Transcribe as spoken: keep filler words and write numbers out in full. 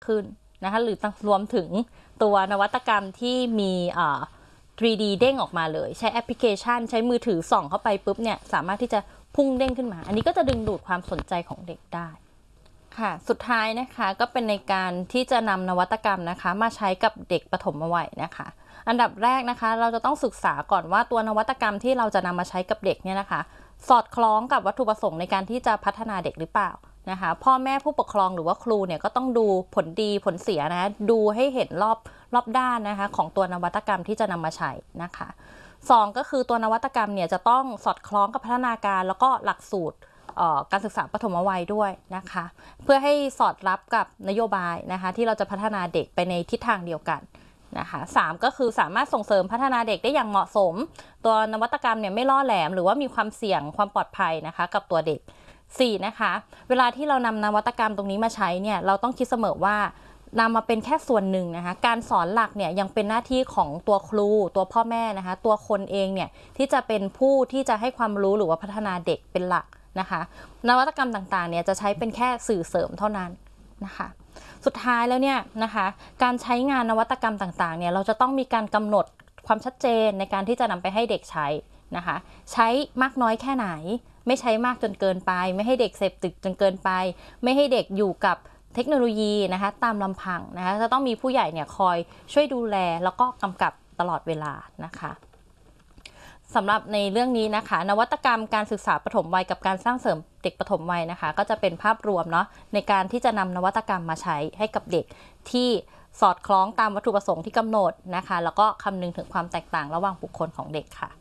ขึ้นนะคะหรือรวมถึงตัวนวัตกรรมที่มี ทรี ดี เด้งออกมาเลยใช้แอปพลิเคชันใช้มือถือส่องเข้าไปปุ๊บเนี่ยสามารถที่จะพุ่งเด้งขึ้นมาอันนี้ก็จะดึงดูดความสนใจของเด็กได้ค่ะสุดท้ายนะคะก็เป็นในการที่จะนำนวัตกรรมนะคะมาใช้กับเด็กปฐมวัยนะคะอันดับแรกนะคะเราจะต้องศึกษาก่อนว่าตัวนวัตกรรมที่เราจะนำมาใช้กับเด็กเนี่ยนะคะสอดคล้องกับวัตถุประสงค์ในการที่จะพัฒนาเด็กหรือเปล่านะคะพ่อแม่ผู้ปกครองหรือว่าครูเนี่ยก็ต้องดูผลดีผลเสียนะดูให้เห็นรอบรอบด้านนะคะของตัวนวัตกรรมที่จะนำมาใช้นะคะสองก็คือตัวนวัตกรรมเนี่ยจะต้องสอดคล้องกับพัฒนาการแล้วก็หลักสูตรการศึกษาปฐมวัยด้วยนะคะเพื่อให้สอดรับกับนโยบายนะคะที่เราจะพัฒนาเด็กไปในทิศทางเดียวกันนะคะสามก็คือสามารถส่งเสริมพัฒนาเด็กได้อย่างเหมาะสมตัวนวัตกรรมเนี่ยไม่ล่อแหลมหรือว่ามีความเสี่ยงความปลอดภัยนะคะกับตัวเด็กสี่นะคะเวลาที่เรานำนวัตกรรมตรงนี้มาใช้เนี่ยเราต้องคิดเสมอว่านำมาเป็นแค่ส่วนหนึ่งนะคะการสอนหลักเนี่ยยังเป็นหน้าที่ของตัวครูตัวพ่อแม่นะคะตัวคนเองเนี่ยที่จะเป็นผู้ที่จะให้ความรู้หรือว่าพัฒนาเด็กเป็นหลักนะคะนวัตกรรมต่างๆเนี่ยจะใช้เป็นแค่สื่อเสริมเท่านั้นนะคะสุดท้ายแล้วเนี่ยนะคะการใช้งานนวัตกรรมต่างๆเนี่ยเราจะต้องมีการกำหนดความชัดเจนในการที่จะนำไปให้เด็กใช้นะคะใช้มากน้อยแค่ไหนไม่ใช้มากจนเกินไปไม่ให้เด็กเสพติดจนเกินไปไม่ให้เด็กอยู่กับเทคโนโลยีนะคะตามลำพังนะคะจะต้องมีผู้ใหญ่เนี่ยคอยช่วยดูแลแล้วก็กำกับตลอดเวลานะคะสำหรับในเรื่องนี้นะคะนวัตกรรมการศึกษาปฐมวัยกับการสร้างเสริมเด็กปฐมวัยนะคะก็จะเป็นภาพรวมเนาะในการที่จะนำนวัตกรรมมาใช้ให้กับเด็กที่สอดคล้องตามวัตถุประสงค์ที่กำหนดนะคะแล้วก็คำนึงถึงความแตกต่างระหว่างบุคคลของเด็กค่ะ